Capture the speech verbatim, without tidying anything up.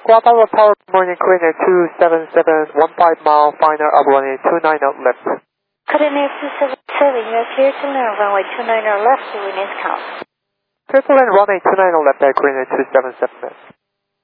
Guava Tower, morning, Korean two seven seven, one five mile, final of runway two nine zero left. Korean two seven seven, you are clear to land runway two nine zero left, wind is calm. Triple and runway two nine zero left at Korean two seven seven.